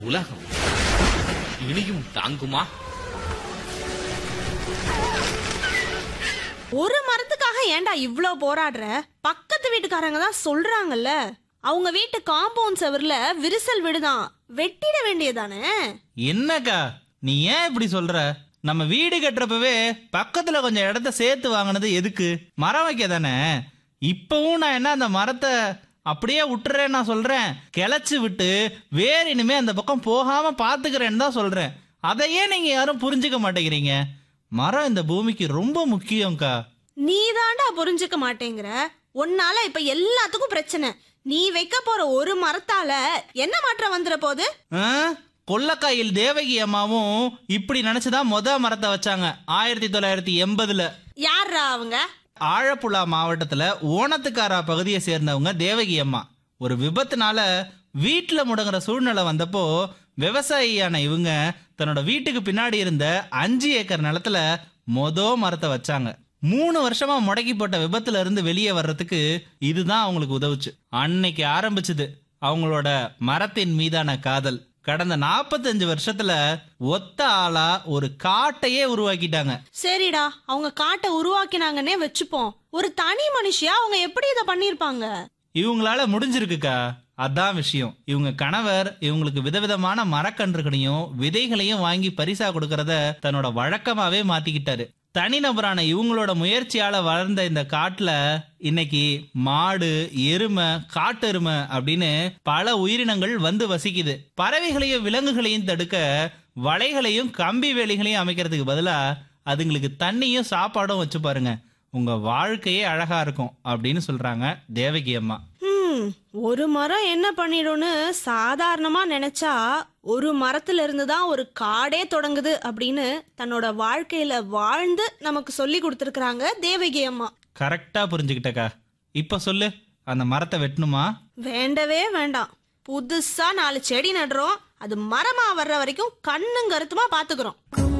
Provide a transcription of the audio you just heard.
உலகம் இனியும் தாங்குமா? ஒரு மரத்துக்காக ஏன்டா இவ்ளோ போராடுற? பக்கத்து வீட்டுக்காரங்க தான் சொல்றாங்கல்ல, அவங்க வீட்டு காம்பவுண்ட் செவர்ல விரிசல் விடுதான், வெட்டிட வேண்டியதானே? என்னக்கா நீ ஏன் இப்படி சொல்ற? நம்ம வீடு கட்டுறப்பவே பக்கத்துல கொஞ்சம் இடத்த சேர்த்து வாங்கினது எதுக்கு? மரம் வைக்க தானே. இப்பவும் நான் என்ன அந்த மரத்தை அப்படியே விட்டுறேன்னு நான் சொல்றேன்? கிளச்சு விட்டு வேற இனிமே அந்த பக்கம் போகாம பாத்துக்கிறேன்னு தான் சொல்றேன். அதையே நீங்க யாரும் புரிஞ்சுக்க மாட்டேங்கிறீங்க. மரம் இந்த பூமிக்கு ரொம்ப முக்கியம்க்கா. நீ தாண்டா புரிஞ்சுக்க மாட்டேங்கிற. உன்னால இப்ப எல்லாத்துக்கும் பிரச்சனை. நீ வைக்க போற ஒரு மரத்தால என்ன மாற்றம் வந்துட போகுது? கொல்லக்காயில் தேவகி அம்மாவும் இப்படி நினைச்சுதான் மரத்தை வச்சாங்க 1980. யாரா அவங்க? ஆழப்புழா மாவட்டத்துல ஓணத்துக்காரா பகுதியை சேர்ந்தவங்க தேவகி அம்மா. ஒரு விபத்துனால வீட்டுல முடங்குற சூழ்நிலை வந்தப்போ விவசாயியான இவங்க தன்னோட வீட்டுக்கு பின்னாடி இருந்த 5 ஏக்கர் நிலத்துல மரத்தை வச்சாங்க. 3 வருஷமா முடக்கி போட்ட விபத்துல இருந்து வெளியே வர்றதுக்கு இதுதான் அவங்களுக்கு உதவுச்சு. அன்னைக்கு ஆரம்பிச்சது அவங்களோட மரத்தின் மீதான காதல். கடந்த 45 வருஷத்துல ஒத்த ஆளா ஒரு காட்டையே உருவாக்கிட்டாங்க. சரிடா, அவங்க காட்டை உருவாக்கினாங்கன்னே வச்சுப்போம். ஒரு தனி மனுஷியா அவங்க எப்படி இதை பண்ணிருப்பாங்க? இவங்களால முடிஞ்சிருக்குக்கா. அதான் விஷயம். இவங்க கணவர் இவங்களுக்கு விதவிதமான மரக்கன்றுகளையும் விதைகளையும் வாங்கி பரிசா கொடுக்கறத தன்னோட வழக்கமாவே மாத்திக்கிட்டாரு. தனிநபரான இவங்களோட முயற்சியால வளர்ந்த இந்த காட்டுல இன்னைக்கு மாடு, எருமை, காட்டெருமை அப்படின்னு பல உயிரினங்கள் வந்து வசிக்குது. பறவைகளையும் விலங்குகளையும் தடுக்க வலைகளையும் கம்பி வேலிகளையும் அமைக்கிறதுக்கு பதிலா அதுங்களுக்கு தண்ணியும் சாப்பாடும் வச்சு பாருங்க, உங்க வாழ்க்கையே அழகா இருக்கும் அப்படின்னு சொல்றாங்க தேவகி அம்மா. ஒரு மரம் என்ன பண்ணிடும்னு சாதாரணமா நினைச்சா, ஒரு மரத்துல இருந்து தான் ஒரு காடே தொடங்குது அப்படின்னு தன்னோட வாழ்க்கையில வாழ்ந்து நமக்கு சொல்லி கொடுத்திருக்காங்க தேவகி அம்மா. கரெக்டா புரிஞ்சுக்கிட்டக்கா. இப்ப சொல்லு, அந்த மரத்தை வெட்டணுமா? வேண்டவே வேண்டாம். புதுசா 4 செடி நடுறோம், அது மரமா வர்ற வரைக்கும் கண்ணும் கருத்துமா பாத்துக்கிறோம்.